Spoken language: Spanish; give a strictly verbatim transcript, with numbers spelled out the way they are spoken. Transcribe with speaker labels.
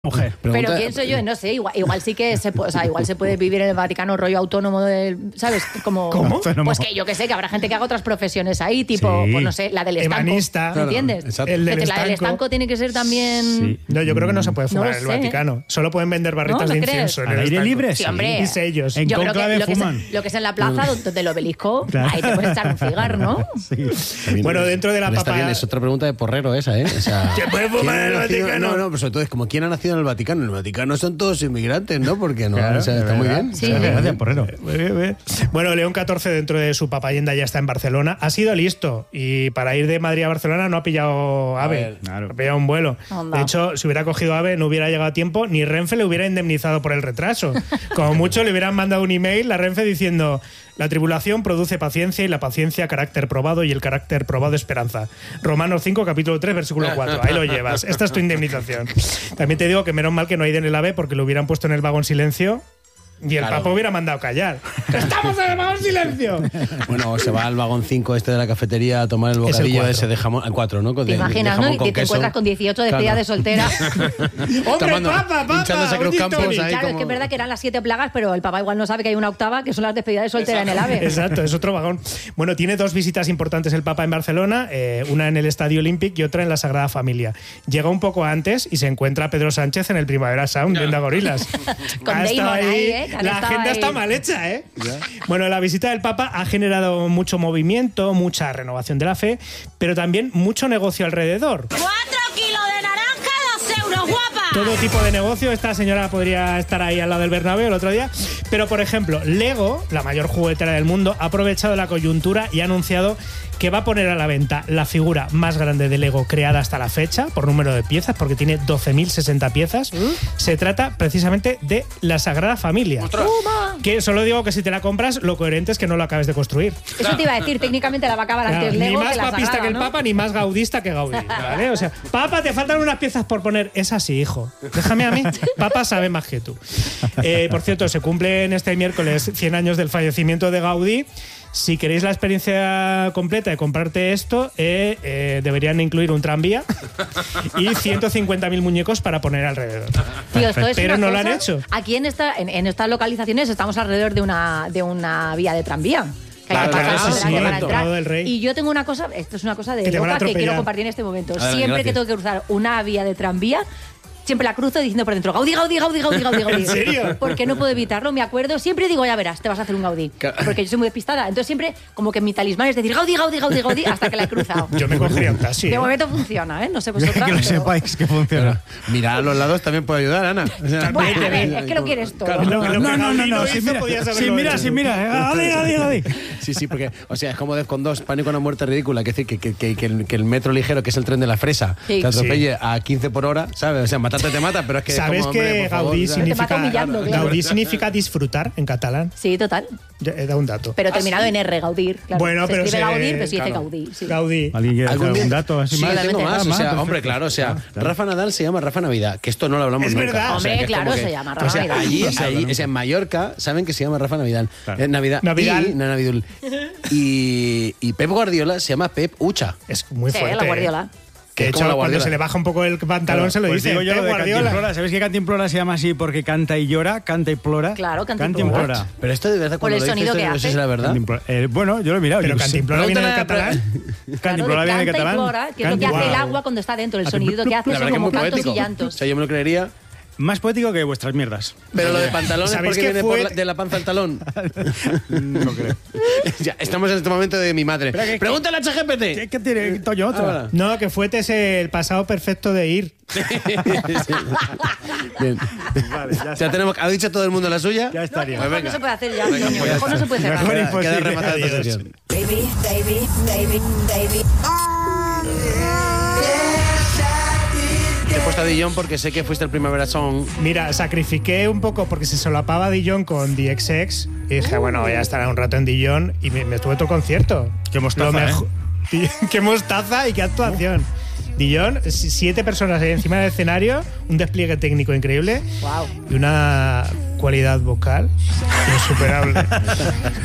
Speaker 1: Mujer.
Speaker 2: Pregunta, pero quién soy yo, no sé, igual, igual sí que se puede, o sea, igual se puede vivir en el Vaticano rollo autónomo del, ¿sabes? Como,
Speaker 1: ¿Cómo?
Speaker 2: Pues que yo que sé, que habrá gente que haga otras profesiones ahí, tipo, sí. Pues no sé, la del estanco.
Speaker 1: Ebanista.
Speaker 2: ¿Me entiendes?
Speaker 1: Claro, el del
Speaker 2: la
Speaker 1: estanco.
Speaker 2: del estanco tiene que ser también.
Speaker 1: Sí. No, yo creo que no se puede fumar
Speaker 2: no
Speaker 1: en el
Speaker 2: sé.
Speaker 1: Vaticano. Solo pueden vender barritas
Speaker 2: ¿No?
Speaker 1: de
Speaker 2: ¿No
Speaker 1: incienso.
Speaker 2: crees?
Speaker 1: En el
Speaker 3: aire
Speaker 1: estanco.
Speaker 3: libre,
Speaker 2: sí, hombre.
Speaker 1: Y sellos.
Speaker 3: En
Speaker 2: Yo creo que
Speaker 3: conclave
Speaker 2: lo, que
Speaker 3: fuman.
Speaker 2: es, lo que es en la plaza donde el obelisco,
Speaker 3: Claro.
Speaker 2: ahí te puedes echar un cigarro, ¿no?
Speaker 3: Sí.
Speaker 1: Bueno, dentro de la
Speaker 4: Está
Speaker 1: papa...
Speaker 4: bien, es otra pregunta de porrero esa, ¿eh? O sea,
Speaker 1: ¿Se puede fumar
Speaker 4: ¿quién ha
Speaker 1: en el
Speaker 4: nacido-
Speaker 1: Vaticano?
Speaker 4: No, no, pero sobre todo es como ¿quién ha nacido en el Vaticano? En el Vaticano son todos inmigrantes, ¿no? Porque no,
Speaker 3: Claro,
Speaker 4: o sea, está
Speaker 3: de
Speaker 4: muy
Speaker 3: verdad.
Speaker 4: bien.
Speaker 2: Sí.
Speaker 4: O sea,
Speaker 3: Gracias, porrero.
Speaker 1: Muy bien, muy bien. Bueno, León catorce dentro de su papayenda ya está en Barcelona. Ha sido listo y para ir de Madrid a Barcelona no ha pillado AVE,
Speaker 4: ver,
Speaker 3: claro.
Speaker 1: ha pillado un vuelo.
Speaker 2: Anda.
Speaker 1: De hecho, si hubiera cogido AVE no hubiera llegado a tiempo, ni Renfe le hubiera indemnizado por el retraso. Como mucho le hubieran mandado un email a Renfe diciendo: la tribulación produce paciencia y la paciencia carácter probado y el carácter probado esperanza. Romanos cinco, capítulo tres, versículo cuatro. Ahí lo llevas. Esta es tu indemnización. También te digo que menos mal que no hay en el AVE porque lo hubieran puesto en el vagón silencio y el
Speaker 4: Claro.
Speaker 1: Papa hubiera mandado callar. ¡Estamos en el vagón silencio!
Speaker 4: Bueno, se va al vagón cinco este de la cafetería a tomar el
Speaker 1: Es el
Speaker 4: bocadillo
Speaker 1: cuatro.
Speaker 4: ese de jamón. El cuatro, ¿no? Con
Speaker 2: Te
Speaker 4: de- de
Speaker 2: imaginas,
Speaker 4: jamón
Speaker 2: ¿no? Y
Speaker 4: con
Speaker 2: que te
Speaker 4: queso.
Speaker 2: encuentras con dieciocho despedidas
Speaker 4: Claro.
Speaker 2: de soltera.
Speaker 1: ¡Hombre,
Speaker 4: Tomando-
Speaker 1: papa, papa!
Speaker 4: hinchándose a Cruz
Speaker 1: un gin
Speaker 4: Campos
Speaker 1: tonic.
Speaker 4: ahí.
Speaker 2: Claro,
Speaker 4: como-
Speaker 2: es que es verdad que eran las siete plagas, pero el papá igual no sabe que hay una octava, que son las despedidas de soltera en el AVE.
Speaker 1: Exacto, es otro vagón. Bueno, tiene dos visitas importantes el Papa en Barcelona, eh, una en el Estadio Olímpic y otra en la Sagrada Familia. Llega un poco antes y se encuentra Pedro Sánchez en el Primavera Sound viendo a gorilas.
Speaker 2: Con
Speaker 1: Ha estado
Speaker 2: Damon ahí, ¿eh? Que han
Speaker 1: La
Speaker 2: estado
Speaker 1: agenda
Speaker 2: ahí.
Speaker 1: está mal hecha, ¿eh? Bueno, la visita del Papa ha generado mucho movimiento, mucha renovación de la fe, pero también mucho negocio alrededor.
Speaker 5: Cuatro kilos de naranja, dos euros, guapa.
Speaker 1: Todo tipo de negocio. Esta señora podría estar ahí al lado del Bernabéu el otro día. Pero, por ejemplo, Lego, la mayor juguetera del mundo, ha aprovechado la coyuntura y ha anunciado que va a poner a la venta la figura más grande de Lego creada hasta la fecha, por número de piezas, porque tiene doce mil sesenta piezas. Se trata precisamente de la Sagrada Familia.
Speaker 2: ¡Toma!
Speaker 1: Que solo digo que si te la compras, lo coherente es que no lo acabes de construir.
Speaker 2: Eso te iba a decir, técnicamente la va a acabar
Speaker 1: Claro,
Speaker 2: antes
Speaker 1: ni
Speaker 2: Lego
Speaker 1: más
Speaker 2: que la
Speaker 1: papista
Speaker 2: Sagrada,
Speaker 1: que el
Speaker 2: ¿no?
Speaker 1: Papa, ni más gaudista que Gaudí, ¿vale? O sea, Papa, te faltan unas piezas por poner. Es así, hijo. Déjame a mí. Papa sabe más que tú. Eh, por cierto, se cumplen este miércoles cien años del fallecimiento de Gaudí. Si queréis la experiencia completa de comprarte esto, eh, eh, deberían incluir un tranvía y ciento cincuenta mil muñecos para poner alrededor.
Speaker 2: Tío, esto es
Speaker 1: Pero
Speaker 2: una
Speaker 1: no lo han
Speaker 2: cosa-
Speaker 1: hecho.
Speaker 2: Aquí en, esta, en, en estas localizaciones estamos alrededor de una, de una vía de tranvía. Que hay que
Speaker 1: Claro,
Speaker 2: pasar
Speaker 1: claro,
Speaker 2: por
Speaker 1: sí,
Speaker 2: delante
Speaker 1: sí,
Speaker 2: para
Speaker 1: el
Speaker 2: entrar.
Speaker 1: Tornado del Rey.
Speaker 2: Y yo tengo una cosa, esto es una cosa de
Speaker 1: Que te van a
Speaker 2: loca que quiero
Speaker 1: atropellar.
Speaker 2: compartir en este momento.
Speaker 4: Adelante,
Speaker 2: Siempre
Speaker 4: gracias.
Speaker 2: que tengo que cruzar una vía de tranvía, siempre la cruzo diciendo por dentro Gaudí, Gaudí, Gaudí, Gaudí, Gaudí, Gaudí.
Speaker 1: ¿En serio?
Speaker 2: Porque no puedo evitarlo, me acuerdo. Siempre digo, ya verás, te vas a hacer un Gaudí.
Speaker 4: Claro.
Speaker 2: Porque yo soy muy despistada. Entonces siempre como que mi talismán es decir Gaudí, Gaudí, Gaudí, Gaudí, hasta que la he cruzado.
Speaker 1: Yo me cogería un taxi.
Speaker 2: De
Speaker 1: ¿eh?
Speaker 2: momento funciona, ¿eh? No sé vosotras.
Speaker 3: Que lo
Speaker 2: pero-
Speaker 3: sepáis que funciona.
Speaker 4: Mirar a los lados también puede ayudar, Ana. O sea,
Speaker 2: Bueno,
Speaker 1: Vete, vete.
Speaker 2: es que lo quieres todo.
Speaker 4: Claro.
Speaker 1: Lo- lo que
Speaker 3: No, no, no,
Speaker 1: Gaudí
Speaker 3: no.
Speaker 1: hizo,
Speaker 3: Sí, mira,
Speaker 1: podías haberlo
Speaker 3: sí, mira,
Speaker 1: hecho.
Speaker 3: sí, mira. Gaudí, Gaudí, Gaudí.
Speaker 4: Sí, sí, porque, o sea, es como Defcon dos, pánico a una muerte ridícula, que, decir, que, que, que, que, el, que el metro ligero, que es el tren de la fresa,
Speaker 2: Sí.
Speaker 4: te atropelle a quince por hora, ¿sabes? O sea, matarte te mata, pero es que...
Speaker 1: ¿Sabes
Speaker 4: como, hombre,
Speaker 1: que
Speaker 4: por favor,
Speaker 1: Gaudí
Speaker 4: ¿sabes?
Speaker 2: Te mata
Speaker 1: significa,
Speaker 2: humillando, claro.
Speaker 1: Gaudí significa disfrutar en catalán?
Speaker 2: Sí, total.
Speaker 1: Ya he dado un dato.
Speaker 2: Pero terminado en R, Gaudir. Claro.
Speaker 1: Bueno,
Speaker 2: se
Speaker 1: pero
Speaker 2: escribe
Speaker 1: se-
Speaker 2: Gaudir, pero sí dice
Speaker 1: claro.
Speaker 2: Gaudí. Sí.
Speaker 1: Gaudí.
Speaker 3: ¿Alguien quiere hacer
Speaker 4: ¿Algún día-
Speaker 3: algún dato así
Speaker 4: Sí,
Speaker 3: más?
Speaker 4: tengo
Speaker 2: Claramente.
Speaker 4: más,
Speaker 3: Ah,
Speaker 4: o sea,
Speaker 3: perfecto.
Speaker 4: hombre, claro, o sea,
Speaker 3: Ah, claro.
Speaker 4: Rafa Nadal se llama Rafa Navidad, que esto no lo hablamos
Speaker 1: Es
Speaker 4: nunca.
Speaker 1: verdad.
Speaker 4: O sea,
Speaker 2: Hombre,
Speaker 4: que es
Speaker 2: claro,
Speaker 4: como
Speaker 2: se
Speaker 4: que-
Speaker 2: llama Rafa
Speaker 4: O sea,
Speaker 2: Navidad.
Speaker 4: allí,
Speaker 3: No se habla
Speaker 4: allí,
Speaker 3: nunca.
Speaker 4: o sea, en Mallorca saben que se llama Rafa Navidad.
Speaker 3: Claro.
Speaker 4: Eh, Navidad.
Speaker 1: Navidad.
Speaker 4: Y, no, Navidul. Y, y Pep Guardiola se llama Pep Ucha.
Speaker 1: Es muy
Speaker 2: Sí,
Speaker 1: fuerte.
Speaker 2: la Guardiola.
Speaker 1: Que de
Speaker 4: Es como
Speaker 1: hecho,
Speaker 4: la
Speaker 1: cuando
Speaker 4: Guardiola.
Speaker 1: se le baja un poco el pantalón, se lo
Speaker 3: Pues
Speaker 1: dice.
Speaker 3: digo yo
Speaker 1: Pep
Speaker 3: lo de
Speaker 1: Guardiola.
Speaker 3: Cantimplora. ¿Sabéis que Cantimplora se llama así porque canta y llora? Canta y plora.
Speaker 2: Claro, canta y plora.
Speaker 3: Cantimplora.
Speaker 4: Pero esto de verdad,
Speaker 2: Por
Speaker 4: cuando
Speaker 2: el
Speaker 4: lo dices,
Speaker 2: sonido
Speaker 4: esto
Speaker 2: que
Speaker 4: no sé
Speaker 2: hace.
Speaker 4: si es la verdad.
Speaker 3: Cantimplora. Eh, bueno, yo lo he mirado.
Speaker 1: Pero
Speaker 3: yo qué sé.
Speaker 1: Cantimplora viene del
Speaker 4: Pregúntale a-
Speaker 1: catalán.
Speaker 3: Cantimplora viene de
Speaker 2: Canta y
Speaker 3: catalán.
Speaker 2: plora, que es lo que hace el
Speaker 1: Guau.
Speaker 2: agua cuando está dentro. El
Speaker 3: Hace
Speaker 2: sonido que hace
Speaker 4: La
Speaker 2: son
Speaker 4: verdad que es
Speaker 2: como
Speaker 4: muy
Speaker 2: cantos y
Speaker 4: poético. O
Speaker 2: llantos.
Speaker 4: sea, yo me lo creería.
Speaker 3: Más poético que vuestras mierdas.
Speaker 4: Pero lo de pantalón es
Speaker 1: ¿Sabéis
Speaker 4: porque
Speaker 1: que
Speaker 4: viene
Speaker 1: fue-
Speaker 4: por la- de la panza al talón.
Speaker 3: No creo.
Speaker 4: Ya, estamos en este momento de mi madre.
Speaker 3: Pero que-
Speaker 4: Pregúntale a ChatGPT.
Speaker 3: ¿Qué, qué tiene Toño otro?
Speaker 4: Ahora.
Speaker 1: No, que fue ese el pasado perfecto de ir.
Speaker 4: Bien.
Speaker 3: Vale, ya
Speaker 4: Ya
Speaker 3: está.
Speaker 4: tenemos, ¿ha dicho todo el mundo la suya?
Speaker 3: Ya estaría.
Speaker 4: Pues
Speaker 2: Mejor
Speaker 4: venga.
Speaker 2: no se puede hacer ya,
Speaker 4: Venga,
Speaker 2: Toño.
Speaker 4: pues ya
Speaker 2: Mejor no
Speaker 4: está.
Speaker 2: se puede cerrar.
Speaker 3: Mejor
Speaker 4: Queda,
Speaker 3: imposible.
Speaker 4: queda rematada esta
Speaker 1: Adiós.
Speaker 4: sesión.
Speaker 5: Baby, baby, baby, baby.
Speaker 4: Te he puesto a Dijon porque sé que fuiste el Primavera Song.
Speaker 1: Mira, sacrifiqué un poco porque se solapaba Dijon con The X X y dije, bueno, voy a estar un rato en Dijon y me, me estuve todo el concierto.
Speaker 3: Qué mostaza,
Speaker 1: Lo mejo- Qué mostaza y qué actuación. Dijon, si- siete personas ahí encima del escenario, un despliegue técnico increíble
Speaker 2: Wow.
Speaker 1: y una cualidad vocal insuperable.